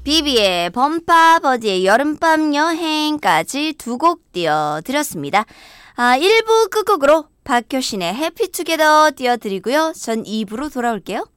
비비의 범파 버디의 여름밤 여행까지 두 곡 띄워드렸습니다. 1부 끝곡으로 박효신의 해피투게더 띄워드리고요. 전 2부로 돌아올게요.